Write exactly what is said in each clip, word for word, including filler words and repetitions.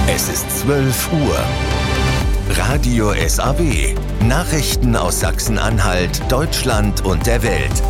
Es ist zwölf Uhr. Radio S A W. Nachrichten aus Sachsen-Anhalt, Deutschland und der Welt.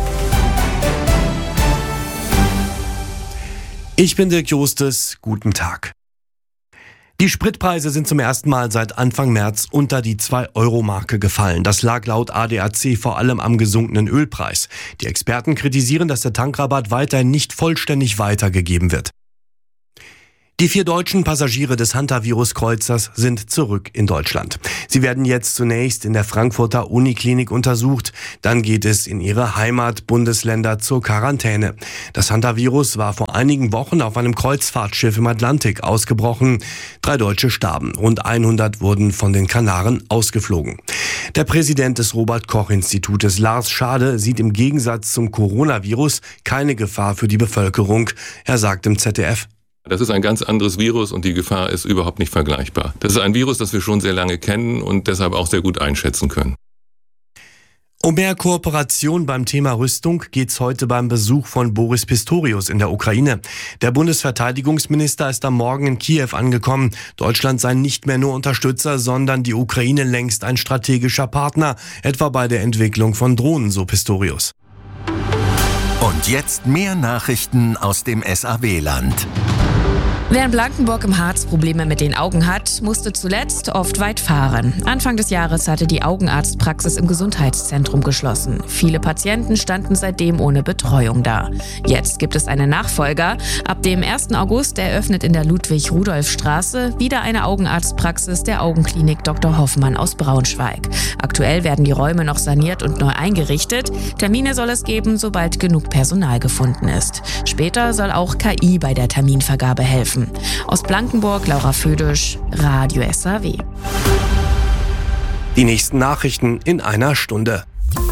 Ich bin Dirk Jostes. Guten Tag. Die Spritpreise sind zum ersten Mal seit Anfang März unter die zwei Euro Marke gefallen. Das lag laut A D A C vor allem am gesunkenen Ölpreis. Die Experten kritisieren, dass der Tankrabatt weiterhin nicht vollständig weitergegeben wird. Die vier deutschen Passagiere des Hantavirus-Kreuzers sind zurück in Deutschland. Sie werden jetzt zunächst in der Frankfurter Uniklinik untersucht. Dann geht es in ihre Heimatbundesländer zur Quarantäne. Das Hantavirus war vor einigen Wochen auf einem Kreuzfahrtschiff im Atlantik ausgebrochen. Drei Deutsche starben. Rund hundert wurden von den Kanaren ausgeflogen. Der Präsident des Robert-Koch-Institutes, Lars Schade, sieht im Gegensatz zum Coronavirus keine Gefahr für die Bevölkerung. Er sagt im Z D F: Das ist ein ganz anderes Virus und die Gefahr ist überhaupt nicht vergleichbar. Das ist ein Virus, das wir schon sehr lange kennen und deshalb auch sehr gut einschätzen können. Um mehr Kooperation beim Thema Rüstung geht's heute beim Besuch von Boris Pistorius in der Ukraine. Der Bundesverteidigungsminister ist am Morgen in Kiew angekommen. Deutschland sei nicht mehr nur Unterstützer, sondern die Ukraine längst ein strategischer Partner, etwa bei der Entwicklung von Drohnen, so Pistorius. Und jetzt mehr Nachrichten aus dem S A W-Land. Wer in Blankenburg im Harz Probleme mit den Augen hat, musste zuletzt oft weit fahren. Anfang des Jahres hatte die Augenarztpraxis im Gesundheitszentrum geschlossen. Viele Patienten standen seitdem ohne Betreuung da. Jetzt gibt es einen Nachfolger. Ab dem ersten August eröffnet in der Ludwig-Rudolf-Straße wieder eine Augenarztpraxis der Augenklinik Doktor Hoffmann aus Braunschweig. Aktuell werden die Räume noch saniert und neu eingerichtet. Termine soll es geben, sobald genug Personal gefunden ist. Später soll auch K I bei der Terminvergabe helfen. Aus Blankenburg, Laura Födisch, Radio S A W. Die nächsten Nachrichten in einer Stunde.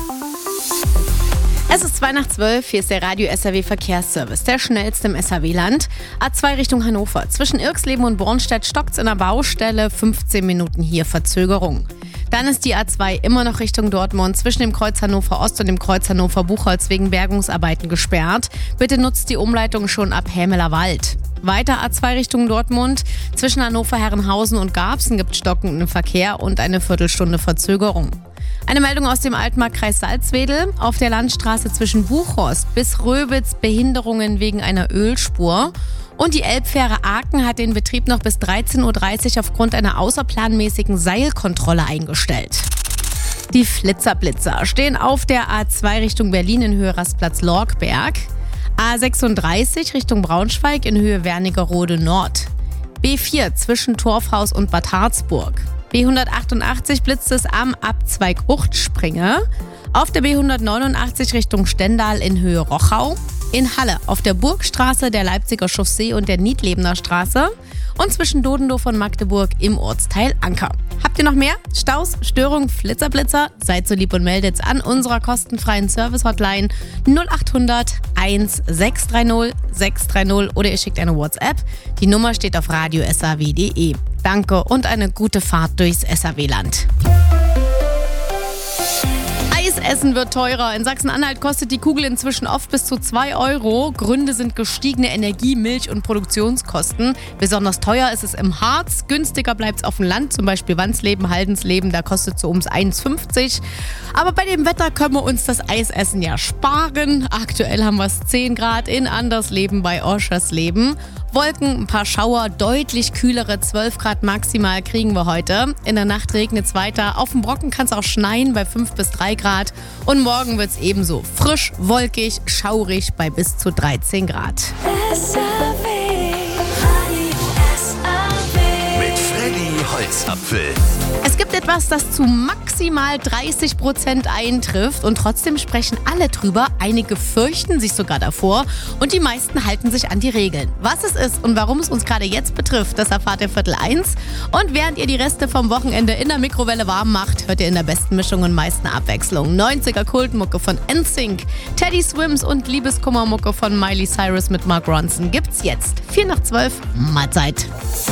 Es ist zwei nach zwölf, hier ist der Radio S A W Verkehrsservice, der schnellste im S A W-Land. A zwei Richtung Hannover. Zwischen Irxleben und Bornstedt stockt's in der Baustelle, fünfzehn Minuten hier Verzögerung. Dann ist die A zwei immer noch Richtung Dortmund zwischen dem Kreuz Hannover Ost und dem Kreuz Hannover Buchholz wegen Bergungsarbeiten gesperrt. Bitte nutzt die Umleitung schon ab Hämeler Wald. Weiter A zwei Richtung Dortmund. Zwischen Hannover, Herrenhausen und Garbsen gibt stockenden Verkehr und eine Viertelstunde Verzögerung. Eine Meldung aus dem Altmarkkreis Salzwedel. Auf der Landstraße zwischen Buchhorst bis Röbitz Behinderungen wegen einer Ölspur. Und die Elbfähre Aachen hat den Betrieb noch bis dreizehn Uhr dreißig aufgrund einer außerplanmäßigen Seilkontrolle eingestellt. Die Flitzerblitzer stehen auf der A zwei Richtung Berlin in Höhe Rastplatz-Lorkberg. A sechsunddreißig Richtung Braunschweig in Höhe Wernigerode Nord. B vier zwischen Torfhaus und Bad Harzburg. B hundertachtundachtzig blitzt es am Abzweig Uchtspringe. Auf der B hundertneunundachtzig Richtung Stendal in Höhe Rochau. In Halle auf der Burgstraße, der Leipziger Chaussee und der Niedlebener Straße. Und zwischen Dodendorf und Magdeburg im Ortsteil Anker. Habt ihr noch mehr? Staus, Störungen, Flitzerblitzer? Seid so lieb und meldet's an unserer kostenfreien Service-Hotline null acht hundert eins sechs drei null sechs drei null oder ihr schickt eine WhatsApp. Die Nummer steht auf radio s a w punkt d e. Danke und eine gute Fahrt durchs S A W-Land. Eisessen wird teurer. In Sachsen-Anhalt kostet die Kugel inzwischen oft bis zu zwei Euro. Gründe sind gestiegene Energie-, Milch- und Produktionskosten. Besonders teuer ist es im Harz. Günstiger bleibt es auf dem Land, zum Beispiel Wandsleben, Haldensleben. Da kostet es so ums eins fünfzig. Aber bei dem Wetter können wir uns das Eisessen ja sparen. Aktuell haben wir es zehn Grad in Andersleben bei Oschersleben. Wolken, ein paar Schauer, deutlich kühlere zwölf Grad maximal kriegen wir heute. In der Nacht regnet es weiter. Auf dem Brocken kann es auch schneien bei fünf bis drei Grad. Und morgen wird es ebenso frisch, wolkig, schaurig bei bis zu dreizehn Grad. Mit Freddy Holzapfel. Es gibt etwas, das zu maximal dreißig Prozent eintrifft und trotzdem sprechen alle drüber. Einige fürchten sich sogar davor und die meisten halten sich an die Regeln. Was es ist und warum es uns gerade jetzt betrifft, das erfahrt ihr Viertel eins. Und während ihr die Reste vom Wochenende in der Mikrowelle warm macht, hört ihr in der besten Mischung und meisten Abwechslung neunziger Kultmucke von N Sync, Teddy Swims und Liebeskummermucke von Miley Cyrus mit Mark Ronson gibt's jetzt. vier nach zwölf, Mahlzeit.